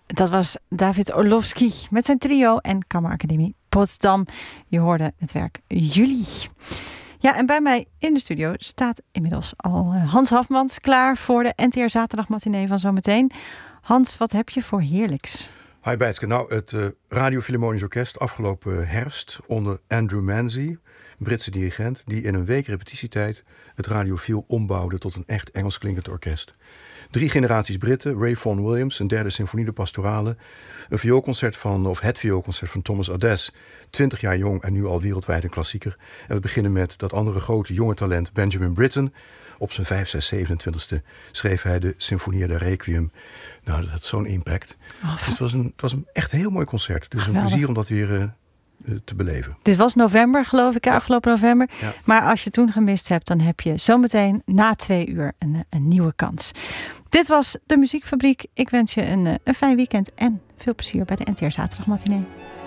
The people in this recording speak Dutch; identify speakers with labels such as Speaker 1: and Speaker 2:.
Speaker 1: Dat was David Orlowski met zijn trio en Kammeracademie Potsdam. Je hoorde het werk Juli. Ja, en bij mij in de studio staat inmiddels al Hans Hafmans klaar voor de NTR Zaterdagmatinee van zometeen. Hans, wat heb je voor heerlijks?
Speaker 2: Hi Bijtske, nou het Radio Philharmonisch Orkest afgelopen herfst onder Andrew Manzi, Britse dirigent, die in een week repetitietijd het radiofiel ombouwde tot een echt Engels klinkend orkest. 3 generaties Britten, Ray Vaughan Williams, een derde symfonie de pastorale, het vioolconcert van Thomas Adès, 20 jaar jong en nu al wereldwijd een klassieker. En we beginnen met dat andere grote jonge talent Benjamin Britten. Op zijn 5, 6, 27e schreef hij de Sinfonia da Requiem. Nou, dat had zo'n impact. Dus het was een echt heel mooi concert. Dus een plezier om dat weer te beleven.
Speaker 1: Dit was november, geloof ik, afgelopen november.
Speaker 2: Ja.
Speaker 1: Maar als je toen gemist hebt, dan heb je zometeen na 2 uur een nieuwe kans. Dit was de Muziekfabriek. Ik wens je een fijn weekend en veel plezier bij de NTR Zaterdagmatinee.